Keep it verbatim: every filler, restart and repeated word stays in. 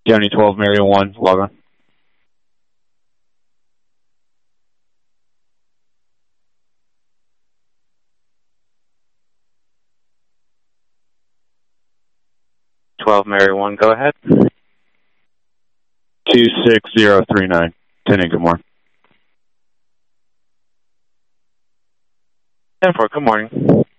County twelve, Marion one, log on. twelve, Marion one, go ahead. two six zero three nine. ten eight, good morning. ten four, good morning.